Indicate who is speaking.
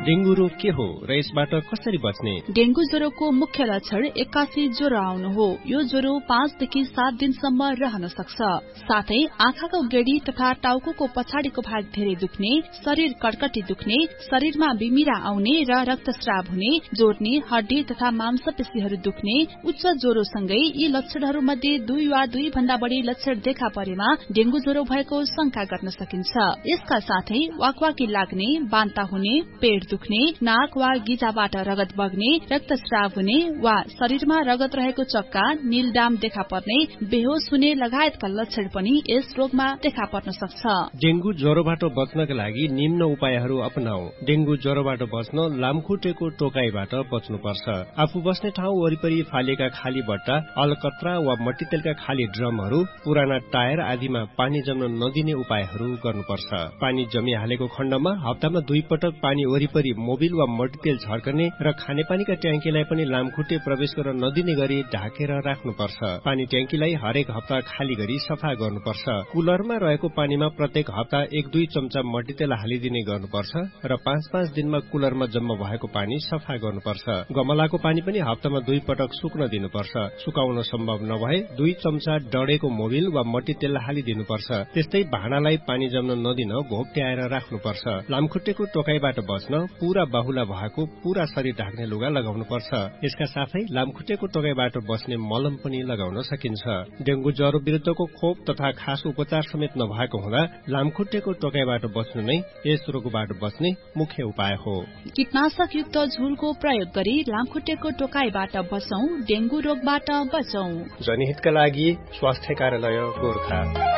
Speaker 1: Dengue रोग के हो र यसबाट कसरी बच्ने?
Speaker 2: डेंगू ज्वरोको मुख्य लक्षण एक्कासी ज्वरो आउनु हो। यो ज्वरो 5 देखि 7 दिनसम्म रहन सक्छ। साथै आँखाको गेडी तथा टाउको पछाडिको भाग धेरै दुख्ने, शरीर कटकटी दुख्ने, शरीरमा बिमिरा आउने र रक्तस्राव हुने, जोड्ने, हड्डी तथा मांसपेशीहरू दुख्ने, उच्च ज्वरोसँगै यी लक्षणहरू मध्ये 2 वा 2 भन्दा बढी लक्षण देखा परेमा डेंगू ज्वरो भएको शंका गर्न सकिन्छ। यसका साथै वाकवाकी लाग्ने, बान्ता हुने, पेट दुख्ने, नाक वा गिजाबाट रगत बग्ने, रक्तस्राव हुने वा शरीरमा रगत रहेको चक्का, नीलडाम देखा पर्ने, बेहोस हुने लगायतका लक्षण पनि यस रोगमा देखा पर्न सक्छ।
Speaker 1: डेंगू ज्वरोबाट बच्नका लागि निम्न उपायहरू अपनाऊ। डेंगू ज्वरोबाट बच्न लामखुट्टेको टोकाइबाट बच्नुपर्छ। आफू बस्ने ठाउँ वरिपरि फालिएका खाली बट्टा, अलकत्रा वा मट्टीतेलका खाली ड्रमहरू, पुराना टायर आदिमा पानी जम्न नदिने उपायहरू गर्नुपर्छ। पानी जमिहालेको खण्डमा हप्तामा 2 पटक पानी वरिपरि मोबिल वा मट्टीतेल झर्कने र खानेपानीका ट्याङ्कीलाई पनि लामखुट्टे प्रवेश गर्न नदिने गरी ढाकेर राख्नुपर्छ। पानी ट्याङ्कीलाई हरेक हप्ता खाली गरी सफा गर्नुपर्छ। कुलरमा रहेको पानीमा प्रत्येक हप्ता 1-2 चम्चा मट्टीतेल हालिदिने गर्नुपर्छ र 5-5 दिनमा कुलरमा जम्मा भएको पानी सफा गर्नुपर्छ। गमलाको पानी पनि हप्तामा 2 पटक सुक्न दिनुपर्छ। सुकाउन सम्भव नभए 2 चम्चा डढेको मोबिल वा मट्टीतेल हालिदिनुपर्छ। त्यस्तै भाँडालाई पानी जम्न नदिन घोप्ट्याएर राख्नुपर्छ। लामखुट्टेको टोकाइबाट बच्न पूरा बाहुला भएको पूरा शरीर ढाक्ने लुगा लगाउनुपर्छ। यसका साथै लामखुट्टेको टोकाइबाट बच्ने मलम पनि लगाउन सकिन्छ। डेंगू ज्वरो विरुद्धको खोप तथा खास उपचार समेत नभएको हुँदा लामखुट्टेको टोकाइबाट बच्नु नै यस रोगबाट बच्ने मुख्य उपाय हो।
Speaker 2: कीटनाशक युक्त झुलको प्रयोग गरी लामखुट्टेको टोकाइबाट बचौं, डेंगू रोगबाट बचौं।
Speaker 1: जनहितका लागि स्वास्थ्य कार्यालय गोरखा।